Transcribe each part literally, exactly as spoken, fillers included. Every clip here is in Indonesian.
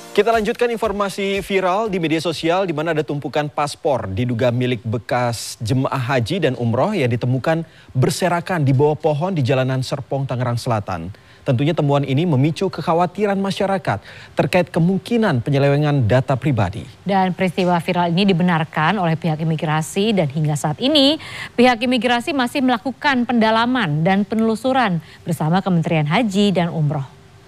Kita lanjutkan informasi viral di media sosial di mana ada tumpukan paspor diduga milik bekas jemaah haji dan umroh yang ditemukan berserakan di bawah pohon di jalanan Serpong, Tangerang Selatan. Tentunya temuan ini memicu kekhawatiran masyarakat terkait kemungkinan penyelewengan data pribadi. Dan peristiwa viral ini dibenarkan oleh pihak imigrasi dan hingga saat ini pihak imigrasi masih melakukan pendalaman dan penelusuran bersama Kementerian Haji dan Umroh.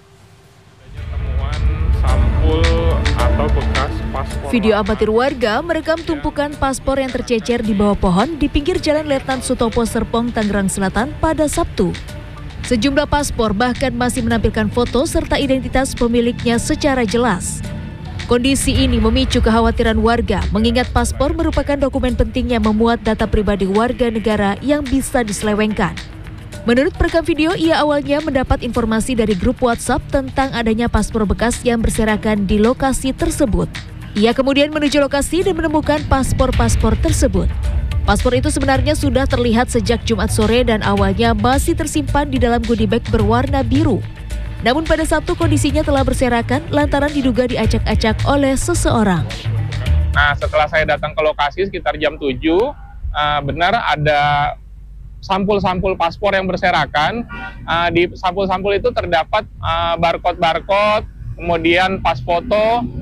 Atau bekas paspor. Video amatir warga merekam tumpukan paspor yang tercecer di bawah pohon di pinggir Jalan Letnan Sutopo Serpong, Tangerang Selatan pada Sabtu. Sejumlah paspor bahkan masih menampilkan foto serta identitas pemiliknya secara jelas. Kondisi ini memicu kekhawatiran warga mengingat paspor merupakan dokumen penting yang memuat data pribadi warga negara yang bisa diselewengkan. Menurut perekam video, ia awalnya mendapat informasi dari grup WhatsApp tentang adanya paspor bekas yang berserakan di lokasi tersebut. Ia kemudian menuju lokasi dan menemukan paspor-paspor tersebut. Paspor itu sebenarnya sudah terlihat sejak Jumat sore dan awalnya masih tersimpan di dalam goodie bag berwarna biru. Namun pada Sabtu kondisinya telah berserakan lantaran diduga diacak-acak oleh seseorang. Nah, setelah saya datang ke lokasi sekitar jam tujuh, uh, benar ada sampul-sampul paspor yang berserakan. Uh, di sampul-sampul itu terdapat uh, barcode-barcode, kemudian pas foto,